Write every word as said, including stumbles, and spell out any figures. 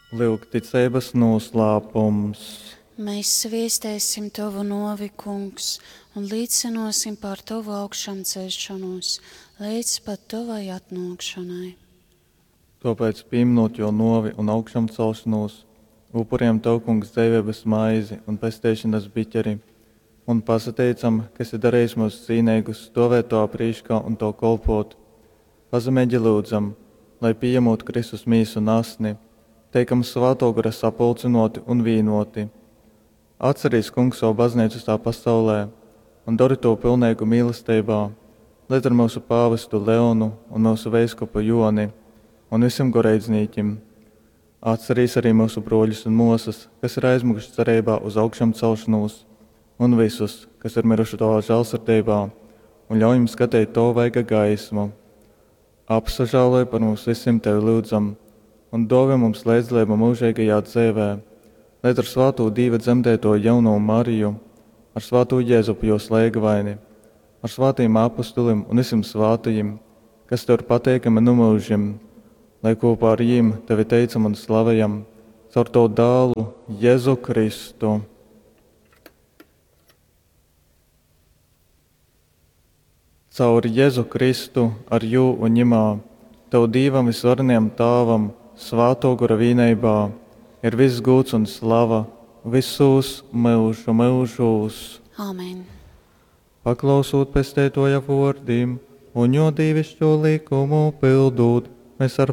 Lūk, ticības noslēpums. Mēs sviestēsim tavu novi, kungs, un līdzinosim par tavu augšām celšanos, līdz pat tavai atnākšanai. Tāpēc, pieminot jo novi un augšām celšanos, upuriem tev, kungs, dzīvības maizi un pestēšanas biķeri, un pasateicam, kas ir darījis mūsu cīnīgus, stāvēt to aprīškā un to kolpot. Pazemēģi lūdzam, lai pieņemot Kristus mīsu un asni, teikam svāto gara sapulcinoti un vīnoti. Atcerīs, kungs, savu baznīcu tā pasaulē un dari to pilnīgu mīlestībā, līdz ar mūsu pāvestu Leonu un mūsu veiskupu Joni un visiem goreidzniekiem. Atcerīs arī mūsu broļus un mūsas, kas ir aizmuguši cerībā uz augšām celšanos, un visus, kas ir miruši tavā žēlsirdībā, un ļauj jums skatīt to vaiga gaismu. Apsažāloj par mums visiem tevi lūdzam, un dāvā mums līdzlību mūžīgajā dzīvē, līdz ar svāto Dieva dzemdēto jauno Mariju, ar svāto Jēzupu jo slēgvaini, ar svātajiem apostolim un visiem svātajiem, kas tev ir pateikami no mūžiem, lai kopā ar jiem tevi teicam un slavējam, caur to dālu Jēzu Kristu. Caur Jēzu Kristu ar jū un ņemā, tev Dievam visvarenajam tāvam, svāto gara vīneibā, ir viss gods un slava visos mūžu mūžos. Āmen. Paklausot pestētoja vārdiem un jo dievišķo likumu pildot, mēs ar